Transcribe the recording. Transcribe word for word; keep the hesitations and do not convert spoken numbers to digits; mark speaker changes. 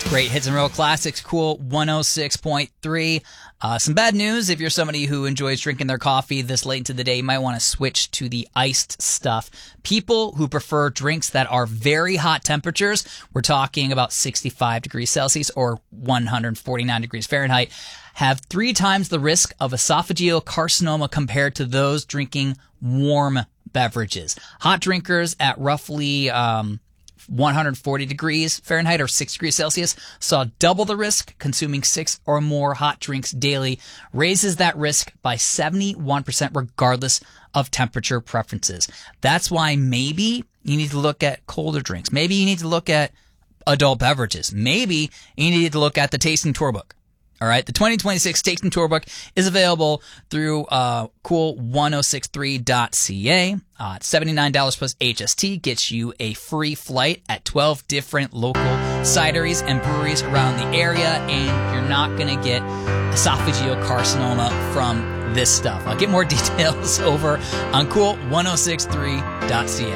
Speaker 1: Great hits and real classics, Cool one oh six point three. Uh, some bad news, if you're somebody who enjoys drinking their coffee this late into the day, you might want to switch to the iced stuff. People who prefer drinks that are very hot temperatures, we're talking about sixty-five degrees Celsius or one hundred forty-nine degrees Fahrenheit, have three times the risk of esophageal carcinoma compared to those drinking warm beverages. Hot drinkers at roughly um, one hundred forty degrees Fahrenheit or six degrees Celsius saw double the risk. Consuming six or more hot drinks daily raises that risk by seventy-one percent regardless of temperature preferences. That's why maybe you need to look at colder drinks. Maybe you need to look at adult beverages. Maybe you need to look at the Tasting Tour Book. All right, the twenty twenty-six Tasting Tour Book is available through uh, cool ten sixty-three dot c a. Uh, seventy-nine dollars plus H S T gets you a free flight at twelve different local cideries and breweries around the area, and you're not going to get esophageal carcinoma from this stuff. I'll get more details over on cool ten sixty-three dot c a.